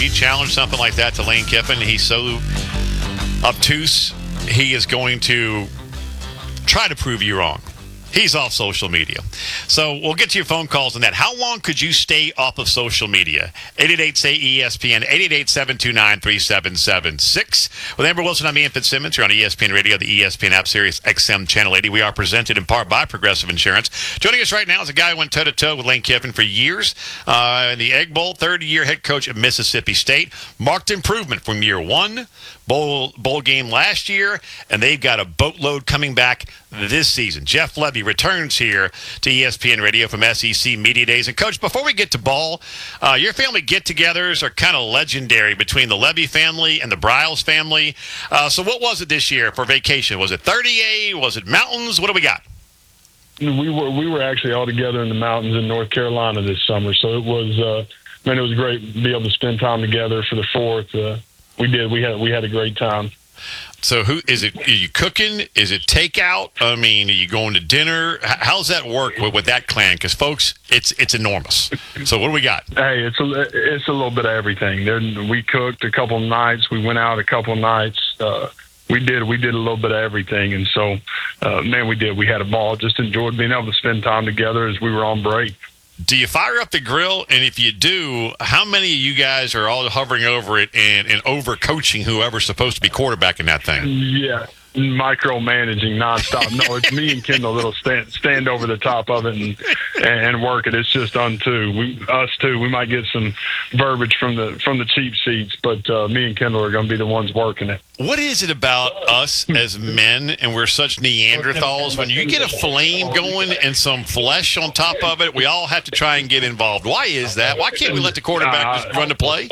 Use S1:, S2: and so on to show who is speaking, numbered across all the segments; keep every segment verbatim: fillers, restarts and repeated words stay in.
S1: you challenge something like that to Lane Kiffin, he's so obtuse, he is going to try to prove you wrong. He's off social media. So we'll get to your phone calls on that. How long could you stay off of social media? eight eight eight, S A Y, E S P N, eight eight eight, seven two nine, three seven seven six. With Amber Wilson, I'm Ian Fitzsimmons. You're on E S P N Radio, the E S P N app, Sirius X M Channel eighty. We are presented in part by Progressive Insurance. Joining us right now is a guy who went toe-to-toe with Lane Kiffin for years. Uh, in the Egg Bowl, third-year head coach at Mississippi State. Marked improvement from year one. Bowl bowl game last year, and they've got a boatload coming back this season. Jeff Lebby returns here to E S P N Radio from S E C Media Days. And, Coach, before we get to ball, uh, your family get-togethers are kind of legendary between the Lebby family and the Briles family. Uh, so what was it this year for vacation? Was it thirty A? Was it mountains? What do we got?
S2: We were we were actually all together in the mountains in North Carolina this summer, so it was uh, man, it was great to be able to spend time together for the fourth. Uh, We did. We had we had a great time.
S1: So, who is it? Are you cooking? Is it takeout? I mean, are you going to dinner? H- How's that work with, with that clan? Because, folks, it's it's enormous. So, what do we got?
S2: Hey, it's a it's a little bit of everything. There, we cooked a couple nights. We went out a couple nights. Uh, we did we did a little bit of everything, and so, uh, man, we did. We had a ball. Just enjoyed being able to spend time together as we were on break.
S1: Do you fire up the grill? And if you do, how many of you guys are all hovering over it and, and over-coaching whoever's supposed to be quarterbacking that thing?
S2: Yeah, micromanaging nonstop. No, it's me and Kendall that'll stand stand over the top of it and and work it. It's just on two. We, us two. We might get some verbiage from the from the cheap seats, but uh, me and Kendall are going to be the ones working it.
S1: What is it about us as men, and we're such Neanderthals, when you get a flame going and some flesh on top of it, we all have to try and get involved. Why is that? Why can't we let the quarterback just run the play?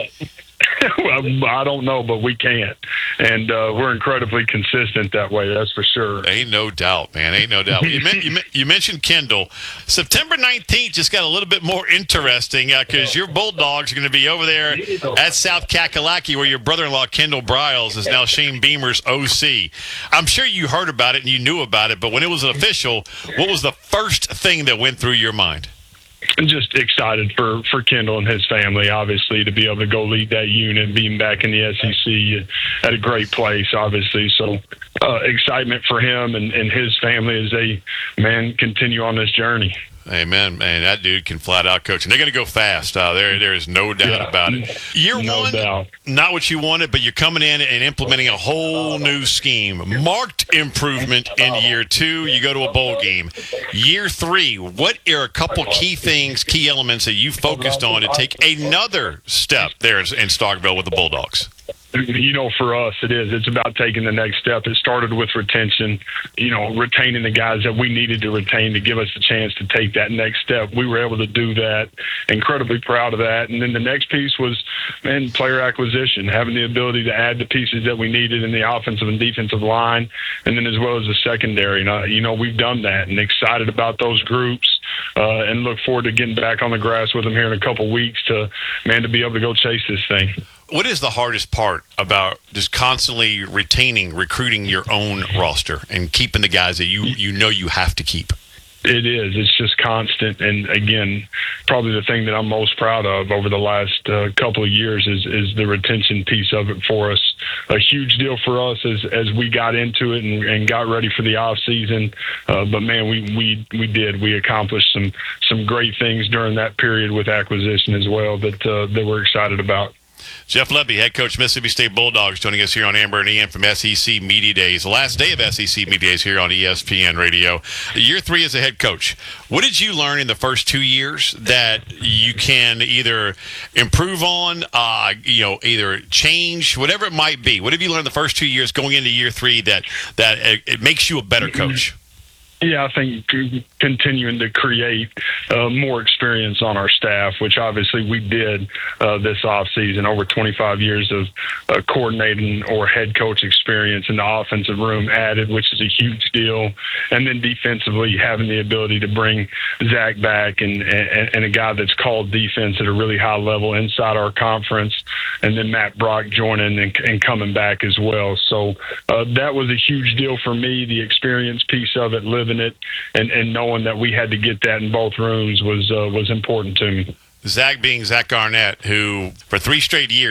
S2: Well, I don't know, but we can't. And uh, we're incredibly consistent that way, that's for sure.
S1: Ain't no doubt, man. Ain't no doubt. You, men- you, men- you mentioned Kendall. September nineteenth just got a little bit more interesting because uh, your Bulldogs are going to be over there at South Kakalaki, where your brother-in-law, Kendall Briles, is now Shane Beamer's O C. I'm sure you heard about it and you knew about it, but when it was official, what was the first thing that went through your mind?
S2: I'm just excited for, for Kendall and his family, obviously, to be able to go lead that unit, being back in the S E C at a great place, obviously. So uh, excitement for him and, and his family as they, man, continue on this journey.
S1: Amen, man. That dude can flat out coach, and they're going to go fast. Uh, there, there is no doubt
S2: yeah,
S1: about it. Year
S2: no
S1: one,
S2: doubt.
S1: Not what you wanted, but you're coming in and implementing a whole new scheme. Marked improvement in year two. You go to a bowl game. Year three, what are a couple key things, key elements that you focused on to take another step there in Starkville with the Bulldogs?
S2: You know, for us, it is. It's about taking the next step. It started with retention, you know, retaining the guys that we needed to retain to give us a chance to take that next step. We were able to do that. Incredibly proud of that. And then the next piece was, man, player acquisition, having the ability to add the pieces that we needed in the offensive and defensive line, and then as well as the secondary. And, uh, you know, we've done that and excited about those groups. Uh, and look forward to getting back on the grass with them here in a couple weeks to, man, to be able to go chase this thing.
S1: What is the hardest part about just constantly retaining, recruiting your own roster and keeping the guys that you, you know you have to keep?
S2: It is. It's just constant. And, again, probably the thing that I'm most proud of over the last uh, couple of years is, is the retention piece of it for us. A huge deal for us as, as we got into it and, and got ready for the off season. Uh, but, man, we, we, we did. We accomplished some, some great things during that period with acquisition as well that, uh, that we're excited about.
S1: Jeff Lebby, head coach, Mississippi State Bulldogs, joining us here on Amber and Ian from S E C Media Days. The last day of S E C Media Days here on E S P N Radio. Year three as a head coach. What did you learn in the first two years that you can either improve on, uh, you know, either change, whatever it might be? What have you learned the first two years going into year three that that it, it makes you a better coach?
S2: Yeah, I think continuing to create uh, more experience on our staff, which obviously we did uh, this offseason, over twenty-five years of uh, coordinating or head coach experience in the offensive room added, which is a huge deal. And then defensively, having the ability to bring Zach back and, and, and a guy that's called defense at a really high level inside our conference, and then Matt Brock joining and, and coming back as well. So uh, that was a huge deal for me, the experience piece of it, living it, and, and knowing that we had to get that in both rooms was uh, was important to me.
S1: Zach being Zach Garnett, who for three straight years